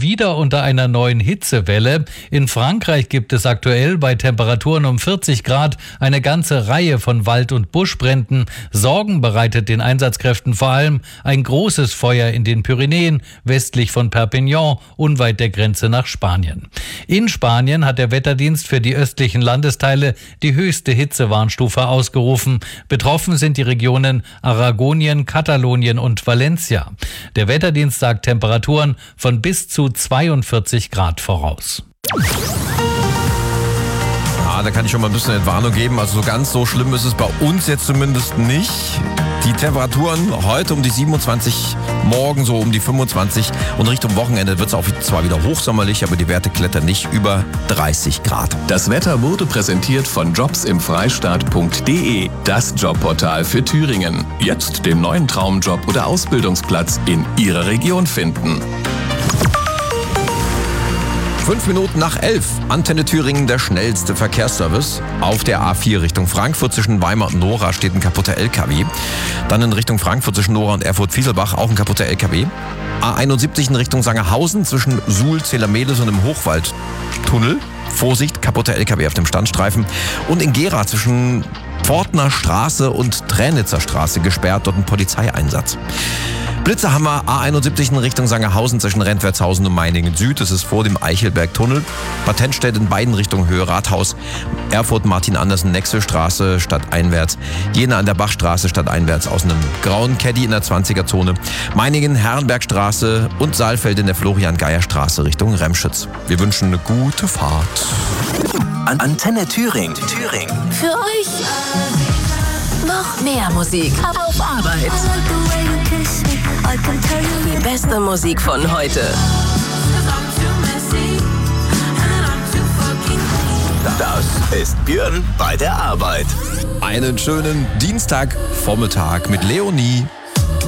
wieder unter einer neuen Hitzewelle. In Frankreich gibt es aktuell bei Temperaturen um 40 Grad eine ganze Reihe von Wald- und Buschbränden. Sorgen bereitet den Einsatzkräften vor allem ein großes Feuer in den Pyrenäen, westlich von Perpignan, unweit der Grenze nach Spanien. In Spanien hat der Wetterdienst für die östlichen Landesteile die höchste Hitzewarnstufe ausgerufen. Betroffen sind die Regionen Aragonien, Katalonien und Valencia. Der Wetterdienst sagt Temperaturen von bis zu 42 Grad voraus. Ja, da kann ich schon mal ein bisschen Entwarnung geben. Also so ganz so schlimm ist es bei uns jetzt zumindest nicht. Die Temperaturen heute um die 27, morgen so um die 25 und Richtung Wochenende wird es auch zwar wieder hochsommerlich, aber die Werte klettern nicht über 30 Grad. Das Wetter wurde präsentiert von jobsimfreistaat.de, das Jobportal für Thüringen. Jetzt den neuen Traumjob oder Ausbildungsplatz in Ihrer Region finden. 5 Minuten nach 11. Antenne Thüringen, der schnellste Verkehrsservice. Auf der A4 Richtung Frankfurt zwischen Weimar und Nora steht ein kaputter LKW. Dann in Richtung Frankfurt zwischen Nora und Erfurt-Fieselbach auch ein kaputter LKW. A71 in Richtung Sangerhausen zwischen Suhl, Zelamedes und im Hochwaldtunnel. Vorsicht, kaputter LKW auf dem Standstreifen. Und in Gera zwischen Pfortner Straße und Tränitzer Straße gesperrt, dort ein Polizeieinsatz. Blitzerhammer A71 in Richtung Sangerhausen zwischen Rentwertshausen und Meiningen Süd. Das ist vor dem Eichelberg-Tunnel. Patentstelle in beiden Richtungen Höhe Rathaus. Erfurt Martin Andersen Nexelstraße stadteinwärts. Jena an der Bachstraße stadteinwärts aus einem grauen Caddy in der 20er-Zone. Meiningen Herrenbergstraße und Saalfeld in der Florian-Geier-Straße Richtung Remschitz. Wir wünschen eine gute Fahrt. Antenne Thüringen. Für euch noch mehr Musik. Auf Arbeit. Die beste Musik von heute. Das ist Björn bei der Arbeit. Einen schönen Dienstagvormittag mit Leonie.